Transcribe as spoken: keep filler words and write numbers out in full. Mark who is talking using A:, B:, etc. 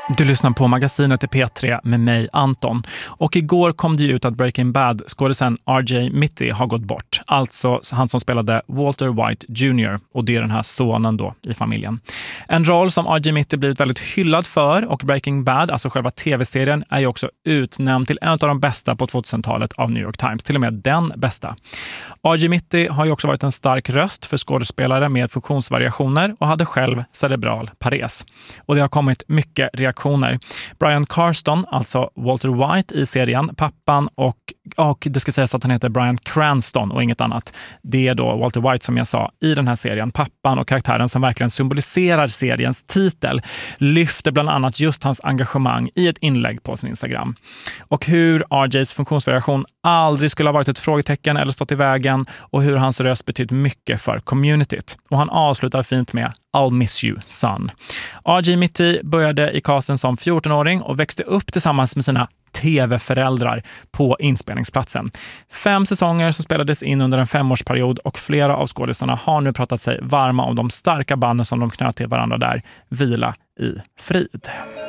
A: Du lyssnar på magasinet i P tre med mig, Anton. Och igår kom det ju ut att Breaking Bad skådisen R J Mitte har gått bort. Alltså han som spelade Walter White junior Och det är den här sonen då i familjen. En roll som R J Mitte blivit väldigt hyllad för, och Breaking Bad, alltså själva tv-serien, är ju också utnämnd till en av de bästa på tvåtusentalet av New York Times. Till och med den bästa. R J Mitte har ju också varit en stark röst för skådespelare med funktionsvariationer och hade själv cerebral pares. Och det har kommit mycket reaktioner. Brian Carston, alltså Walter White i serien, pappan, och, och det ska sägas att han heter Brian Cranston och inget annat. Det är då Walter White, som jag sa, i den här serien. Pappan och karaktären som verkligen symboliserar seriens titel lyfter bland annat just hans engagemang i ett inlägg på sin Instagram. Och hur R Js funktionsvariation aldrig skulle ha varit ett frågetecken eller stått i vägen, och hur hans röst betytt mycket för communityt. Och han avslutar fint med I'll miss you, son. R J Mitte började i casten som fjortonåring och växte upp tillsammans med sina tv-föräldrar på inspelningsplatsen. Fem säsonger som spelades in under en femårsperiod, och flera av skådespelarna har nu pratat sig varma om de starka banden som de knöt till varandra där. Vila i frid.